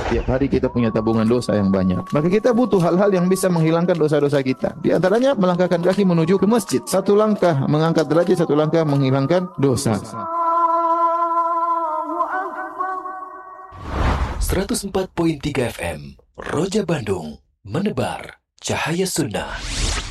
Tiap hari kita punya tabungan dosa yang banyak. Maka kita butuh hal-hal yang bisa menghilangkan dosa-dosa kita. Di antaranya melangkahkan kaki menuju ke masjid. Satu langkah mengangkat derajat, satu langkah menghilangkan dosa. 104.3 FM Roja Bandung, menebar cahaya sunnah.